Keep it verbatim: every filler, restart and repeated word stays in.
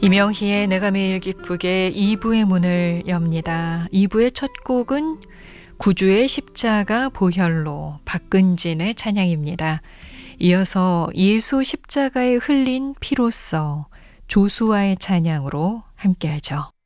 김영희의 내가 매일 기쁘게 이 부의 문을 엽니다. 이 부의 첫 곡은 구주의 십자가 보혈로 박근진의 찬양입니다. 이어서 예수 십자가에 흘린 피로써 조수아의 찬양으로 함께하죠.